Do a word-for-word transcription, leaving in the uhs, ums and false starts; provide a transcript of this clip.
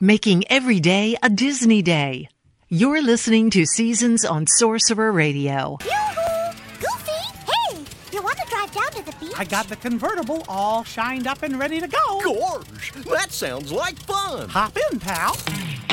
making every day a Disney day. You're listening to Seasons on Sorcerer Radio. Yoo-hoo! Goofy! Hey! You want to drive down to the beach? I got the convertible all shined up and ready to go. Gorge, that sounds like fun. Hop in, pal.